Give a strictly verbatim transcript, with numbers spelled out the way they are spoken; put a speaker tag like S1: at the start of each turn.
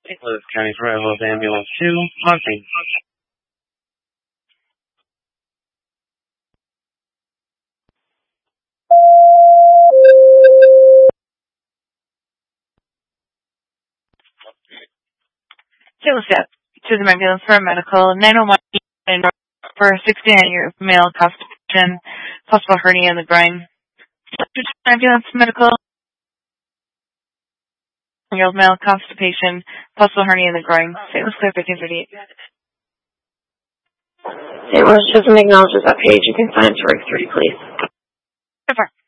S1: Saint Louis County Parejo's Ambulance two, Muncie.
S2: Saint Louis to the ambulance for medical, nine one one for a sixty-nine-year male constipation, possible hernia in the groin. Ambulance medical, year-old male constipation, possible hernia in the groin. Saint Louis clear fifteen thirty-eight.
S3: Saint Louis doesn't acknowledge that page. You can sign to work three, please.
S2: So far.